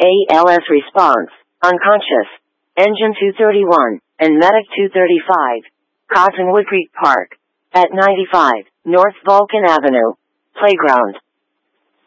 ALS response, unconscious. Engine 231, and Medic 235. Cottonwood Creek Park. At 95, North Vulcan Avenue. Playground.